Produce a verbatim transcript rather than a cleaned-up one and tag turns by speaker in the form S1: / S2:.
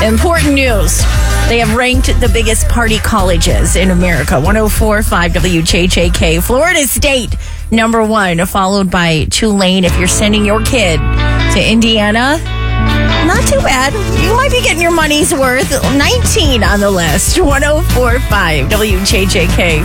S1: Important news. They have ranked the biggest party colleges in America. one oh four point five W J J K. Florida State, number one, followed by Tulane. If you're sending your kid to Indiana, not too bad. You might be getting your money's worth. nineteen on the list. one oh four point five W J J K.